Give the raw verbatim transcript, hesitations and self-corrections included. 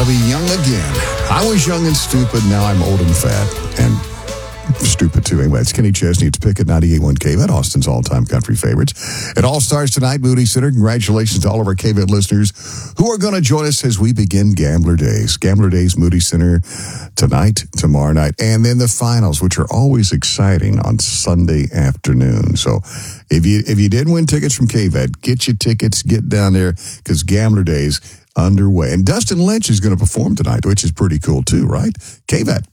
to be young again. I was young and stupid. Now I'm old and fat and stupid too. Anyway, it's Kenny Chesney. It's Pick at ninety-eight point one K V E D, Austin's all-time country favorites. It all starts tonight, Moody Center. Congratulations to all of our K V E D listeners who are going to join us as we begin Gambler Days. Gambler Days, Moody Center, tonight, tomorrow night, and then the finals, which are always exciting on Sunday afternoon. So if you if you didn't win tickets from K V E D, get your tickets, get down there, because Gambler Days underway. And Dustin Lynch is going to perform tonight, which is pretty cool too, right? K V E D.